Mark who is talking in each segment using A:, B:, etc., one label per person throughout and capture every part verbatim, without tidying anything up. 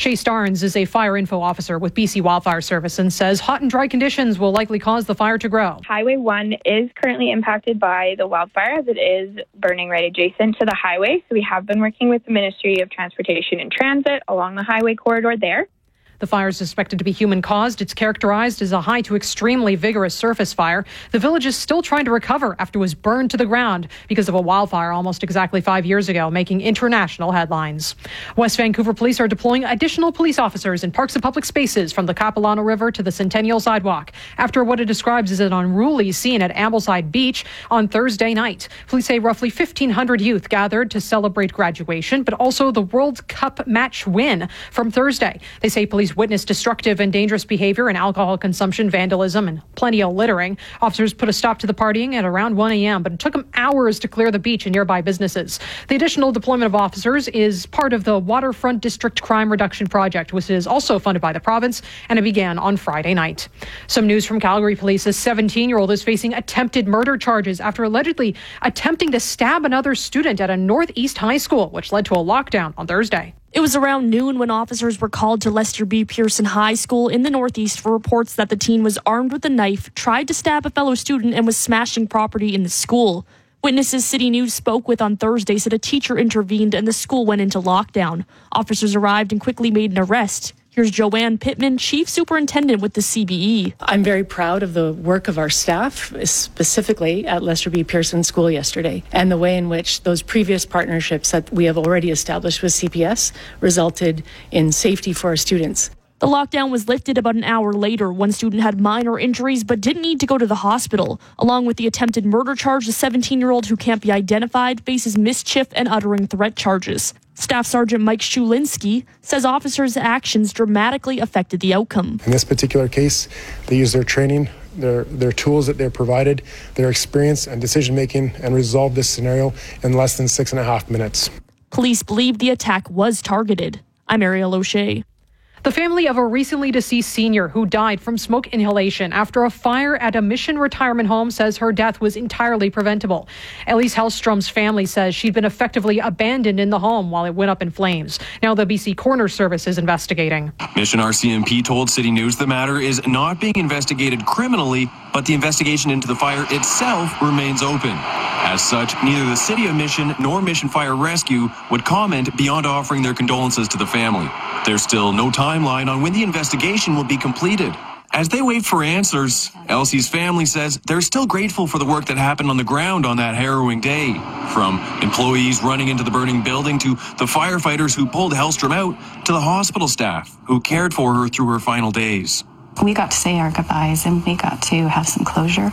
A: Shay Starnes is a fire info officer with B C Wildfire Service and says hot and dry conditions will likely cause the fire to grow.
B: Highway one is currently impacted by the wildfire as it is burning right adjacent to the highway. So we have been working with the Ministry of Transportation and Transit along the highway corridor there.
A: The fire is suspected to be human-caused. It's characterized as a high to extremely vigorous surface fire. The village is still trying to recover after it was burned to the ground because of a wildfire almost exactly five years ago, making international headlines. West Vancouver police are deploying additional police officers in parks and public spaces from the Capilano River to the Centennial Sidewalk after what it describes as an unruly scene at Ambleside Beach on Thursday night. Police say roughly fifteen hundred youth gathered to celebrate graduation, but also the World Cup match win from Thursday. They say police witnessed destructive and dangerous behavior and alcohol consumption, vandalism, and plenty of littering. Officers put a stop to the partying at around one a.m., but it took them hours to clear the beach and nearby businesses. The additional deployment of officers is part of the Waterfront District Crime Reduction Project, which is also funded by the province, and it began on Friday night. Some news from Calgary police. A seventeen-year-old is facing attempted murder charges after allegedly attempting to stab another student at a Northeast high school, which led to a lockdown on Thursday.
C: It was around noon when officers were called to Lester B. Pearson High School in the Northeast for reports that the teen was armed with a knife, tried to stab a fellow student, and was smashing property in the school. Witnesses City News spoke with on Thursday said a teacher intervened and the school went into lockdown. Officers arrived and quickly made an arrest. Here's Joanne Pittman, Chief Superintendent with the C B E.
D: I'm very proud of the work of our staff, specifically at Lester B. Pearson School yesterday, and the way in which those previous partnerships that we have already established with C P S resulted in safety for our students.
C: The lockdown was lifted about an hour later. One student had minor injuries but didn't need to go to the hospital. Along with the attempted murder charge, the seventeen-year-old who can't be identified faces mischief and uttering threat charges. Staff Sergeant Mike Schulinski says officers' actions dramatically affected the outcome.
E: In this particular case, they used their training, their their tools that they're provided, their experience and decision-making, and resolved this scenario in less than six and a half minutes.
C: Police believe the attack was targeted. I'm Ariel O'Shea.
A: The family of a recently deceased senior who died from smoke inhalation after a fire at a Mission retirement home says her death was entirely preventable. Elise Hellstrom's family says she'd been effectively abandoned in the home while it went up in flames. Now the B C Coroner Service is investigating.
F: Mission R C M P told City News the matter is not being investigated criminally, but the investigation into the fire itself remains open. As such, neither the City of Mission nor Mission Fire Rescue would comment beyond offering their condolences to the family. There's still no timeline on when the investigation will be completed. As they wait for answers, Elsie's family says they're still grateful for the work that happened on the ground on that harrowing day. From employees running into the burning building to the firefighters who pulled Hellstrom out to the hospital staff who cared for her through her final days.
G: We got to say our goodbyes and we got to have some closure,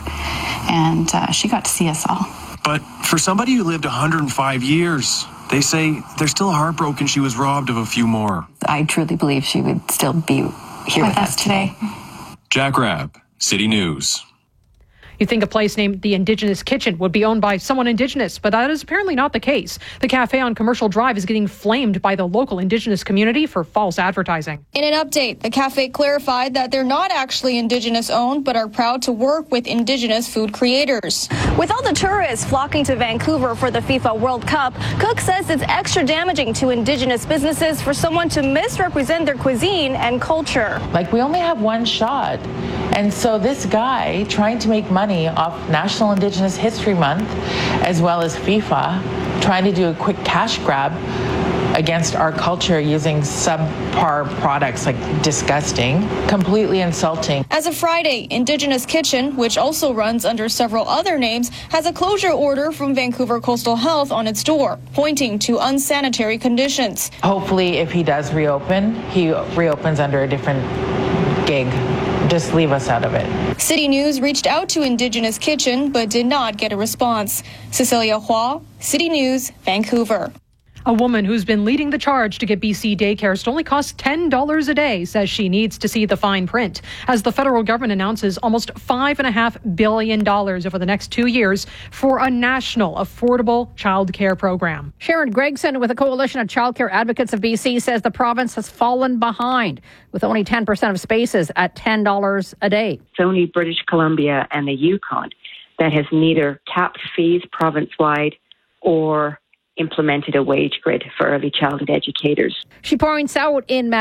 G: and uh, she got to see us all.
F: But for somebody who lived one hundred five years, they say they're still heartbroken she was robbed of a few more.
G: I truly believe she would still be here with, with us today.
F: Jack Rabb, City News.
A: You'd think a place named the Indigenous Kitchen would be owned by someone Indigenous, but that is apparently not the case. The cafe on Commercial Drive is getting flamed by the local Indigenous community for false advertising.
H: In an update, the cafe clarified that they're not actually Indigenous owned, but are proud to work with Indigenous food creators.
I: With all the tourists flocking to Vancouver for the FIFA World Cup, Cook says it's extra damaging to Indigenous businesses for someone to misrepresent their cuisine and culture.
J: Like, we only have one shot. And so this guy trying to make money off National Indigenous History Month, as well as FIFA, trying to do a quick cash grab against our culture using subpar products, like disgusting, completely insulting.
H: As of Friday, Indigenous Kitchen, which also runs under several other names, has a closure order from Vancouver Coastal Health on its door, pointing to unsanitary conditions.
J: Hopefully, if he does reopen, he reopens under a different gig. Just leave us out of it.
H: City News reached out to Indigenous Kitchen, but did not get a response. Cecilia Hua, City News, Vancouver.
A: A woman who's been leading the charge to get B C daycares to only cost ten dollars a day says she needs to see the fine print as the federal government announces almost five point five billion dollars over the next two years for a national affordable child care program.
K: Sharon Gregson with the Coalition of Childcare Advocates of B C says the province has fallen behind with only ten percent of spaces at ten dollars a day.
L: It's only British Columbia and the Yukon that has neither capped fees province-wide or implemented a wage grid for early childhood educators.
K: She points out in